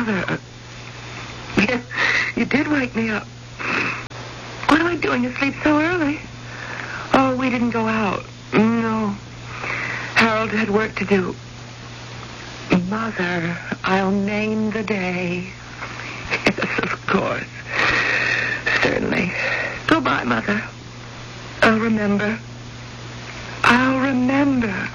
Mother, you did wake me up. What am I doing asleep so early? Oh, we didn't go out. No. Harold had work to do. Mother, I'll name the day. Yes, of course. Certainly. Goodbye, Mother. I'll remember. I'll remember.